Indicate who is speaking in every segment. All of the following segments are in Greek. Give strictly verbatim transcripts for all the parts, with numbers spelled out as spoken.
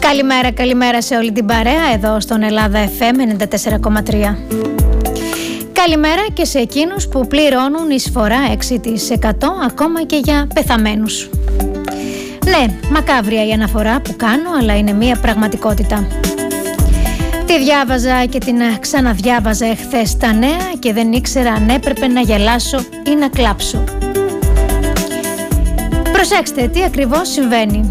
Speaker 1: Καλημέρα, καλημέρα σε όλη την παρέα εδώ στον Ελλάδα εφ εμ ενενήντα τέσσερα κόμμα τρία. Καλημέρα και σε εκείνους που πληρώνουν εισφορά έξι τοις εκατό ακόμα και για πεθαμένους. Ναι, μακάβρια η αναφορά που κάνω, αλλά είναι μία πραγματικότητα. Τη διάβαζα και την ξαναδιάβαζα εχθές τα νέα και δεν ήξερα αν έπρεπε να γελάσω ή να κλάψω. Προσέξτε τι ακριβώς συμβαίνει.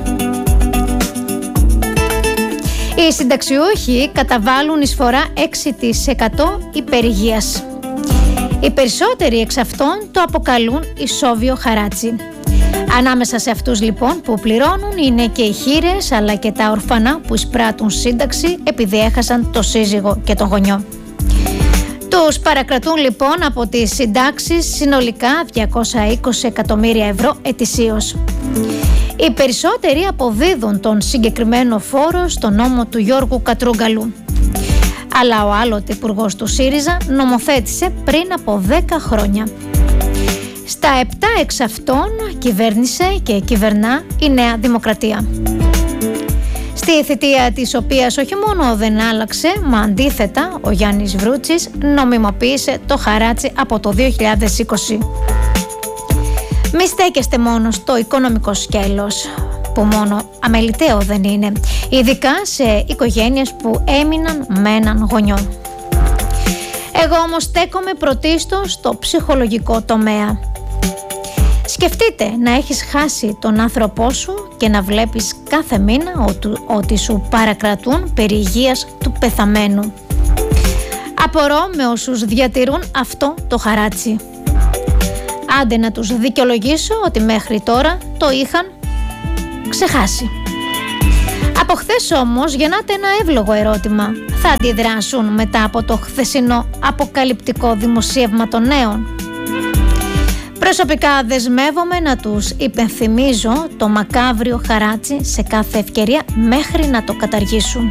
Speaker 1: Οι συνταξιούχοι καταβάλουν εισφορά έξι τοις εκατό υπερηγείας. Οι περισσότεροι εξ αυτών το αποκαλούν ισόβιο χαράτσι. Ανάμεσα σε αυτούς λοιπόν που πληρώνουν είναι και οι χήρες αλλά και τα ορφανά που εισπράττουν σύνταξη επειδή έχασαν το σύζυγο και τον γονιό. Τους παρακρατούν λοιπόν από τις συντάξεις συνολικά διακόσια είκοσι εκατομμύρια ευρώ ετησίως. Οι περισσότεροι αποδίδουν τον συγκεκριμένο φόρο στο νόμο του Γιώργου Κατρούγκαλου. Αλλά ο άλλοτε υπουργός του ΣΥΡΙΖΑ νομοθέτησε πριν από δέκα χρόνια. Στα επτά εξ αυτών κυβέρνησε και κυβερνά η Νέα Δημοκρατία. Στη θητεία της οποίας όχι μόνο δεν άλλαξε, μα αντίθετα ο Γιάννης Βρούτσης νομιμοποίησε το χαράτσι από το δύο χιλιάδες είκοσι. Μη στέκεστε μόνο στο οικονομικό σκέλος, που μόνο αμεληταίο δεν είναι, ειδικά σε οικογένειες που έμειναν με έναν γονιό. Εγώ όμως στέκομαι πρωτίστως στο ψυχολογικό τομέα. Σκεφτείτε να έχεις χάσει τον άνθρωπό σου και να βλέπεις κάθε μήνα ότι σου παρακρατούν περί υγείας του πεθαμένου. Απορώ με όσους διατηρούν αυτό το χαράτσι. Άντε να τους δικαιολογήσω ότι μέχρι τώρα το είχαν ξεχάσει. Από χθες όμως γεννάται ένα εύλογο ερώτημα. Θα αντιδράσουν μετά από το χθεσινό αποκαλυπτικό δημοσίευμα των νέων? Προσωπικά δεσμεύομαι να τους υπενθυμίζω το μακάβριο χαράτσι σε κάθε ευκαιρία μέχρι να το καταργήσουν.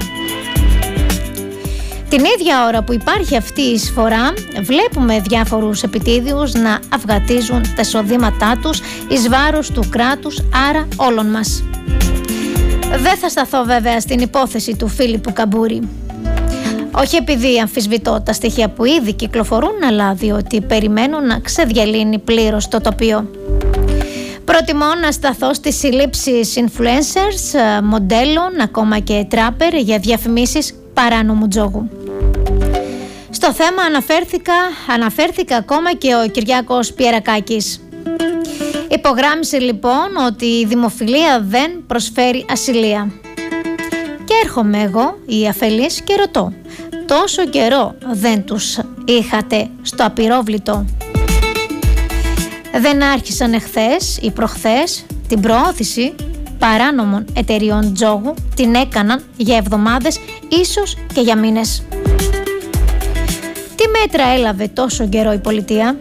Speaker 1: Την ίδια ώρα που υπάρχει αυτή η εισφορά, βλέπουμε διάφορους επιτίδιους να αυγατίζουν τα εισοδήματά τους εις βάρος του κράτους, άρα όλων μας. Δεν θα σταθώ βέβαια στην υπόθεση του Φίλιππου Καμπούρη. Όχι επειδή αμφισβητώ τα στοιχεία που ήδη κυκλοφορούν, αλλά διότι περιμένω να ξεδιαλύνει πλήρως το τοπίο. Προτιμώ να σταθώ στις συλλήψεις influencers, μοντέλων, ακόμα και τράπερ για διαφημίσεις παράνομου τζόγου. Στο θέμα αναφέρθηκα, αναφέρθηκα ακόμα και ο Κυριάκος Πιερακάκης. Υπογράμμισε λοιπόν ότι η δημοφιλία δεν προσφέρει ασυλία. Και έρχομαι εγώ, η αφελής, και ρωτώ, τόσο καιρό δεν τους είχατε στο απειρόβλητο? Δεν άρχισαν εχθές ή προχθές την προώθηση παράνομων εταιριών τζόγου, την έκαναν για εβδομάδες, ίσως και για μήνες. Τι μέτρα έλαβε τόσο καιρό η πολιτεία?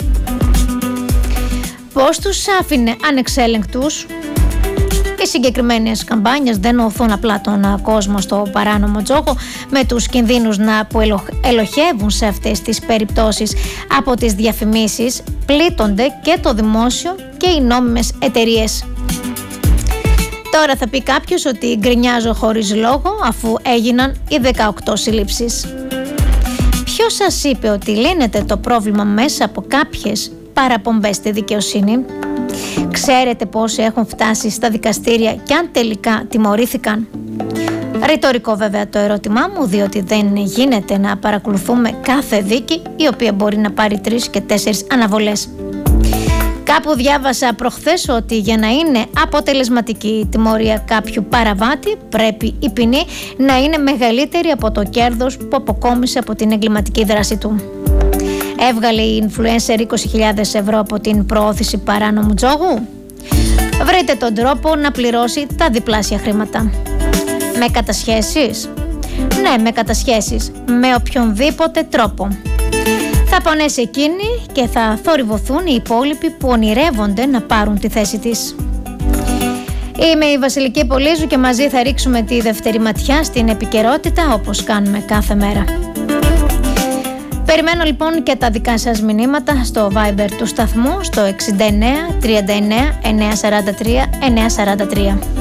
Speaker 1: Πώς τους άφηνε ανεξέλεγκτους? Οι συγκεκριμένες καμπάνιες δεν οθούν απλά τον κόσμο στο παράνομο τζόγο, με τους κινδύνους να που ελοχεύουν σε αυτές τις περιπτώσεις από τις διαφημίσεις, πλήττονται και το δημόσιο και οι νόμιμες εταιρείες. Τώρα θα πει κάποιος ότι γκρινιάζω χωρίς λόγο, αφού έγιναν οι δεκαοκτώ συλλήψεις. Ποιος σας είπε ότι λύνεται το πρόβλημα μέσα από κάποιες παραπομπές στη δικαιοσύνη? Ξέρετε πόσοι έχουν φτάσει στα δικαστήρια και αν τελικά τιμωρήθηκαν? Ρητορικό βέβαια το ερώτημά μου, διότι δεν γίνεται να παρακολουθούμε κάθε δίκη, η οποία μπορεί να πάρει τρεις και τέσσερις αναβολές. Κάπου διάβασα προχθές ότι για να είναι αποτελεσματική η τιμωρία κάποιου παραβάτη, πρέπει η ποινή να είναι μεγαλύτερη από το κέρδος που αποκόμισε από την εγκληματική δράση του. Έβγαλε η influencer είκοσι χιλιάδες ευρώ από την προώθηση παράνομου τζόγου? Βρείτε τον τρόπο να πληρώσει τα διπλάσια χρήματα. Με κατασχέσεις? Ναι, με κατασχέσεις, με οποιονδήποτε τρόπο. Θα πονέσει εκείνη και θα θορυβωθούν οι υπόλοιποι που ονειρεύονται να πάρουν τη θέση της. Είμαι η Βασιλική Πολύζου και μαζί θα ρίξουμε τη δεύτερη ματιά στην επικαιρότητα, όπως κάνουμε κάθε μέρα. Περιμένω λοιπόν και τα δικά σας μηνύματα στο Viber του σταθμού στο εξήντα εννέα τριάντα εννέα εννιακόσια σαράντα τρία εννιακόσια σαράντα τρία.